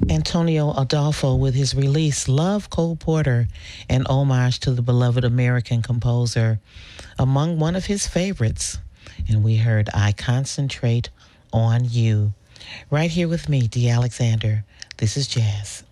Antonio Adolfo with his release Love Cole Porter, an homage to the beloved American composer, among one of his favorites. And we heard I Concentrate on You. Right here with me, Dee Alexander. This is Jazz.